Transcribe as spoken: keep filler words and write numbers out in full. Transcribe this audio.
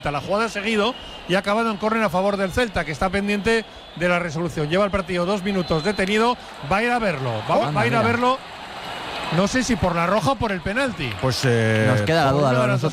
La jugada ha seguido y ha acabado en córner a favor del Celta, que está pendiente de la resolución. Lleva el partido dos minutos detenido. Va a ir a verlo. Va, Oh, va anda, a ir a mira. verlo. No sé si por la roja o por el penalti. Pues eh, Nos queda la duda. Una de las Nosotros